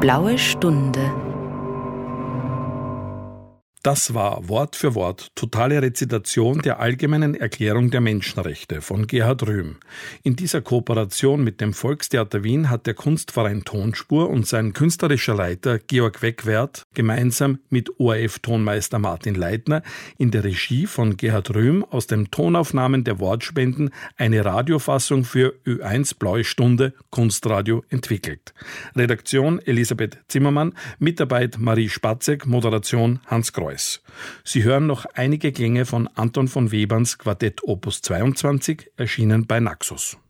Blaue Stunde. Das war Wort für Wort totale Rezitation der Allgemeinen Erklärung der Menschenrechte von Gerhard Röhm. In dieser Kooperation mit dem Volkstheater Wien hat der Kunstverein Tonspur und sein künstlerischer Leiter Georg Wegwert gemeinsam mit ORF-Tonmeister Martin Leitner in der Regie von Gerhard Röhm aus den Tonaufnahmen der Wortspenden eine Radiofassung für Ö1 Blaue Stunde Kunstradio entwickelt. Redaktion Elisabeth Zimmermann, Mitarbeit Marie Spatzek, Moderation Hans Kreuß. Sie hören noch einige Klänge von Anton von Weberns Quartett Opus 22, erschienen bei Naxos.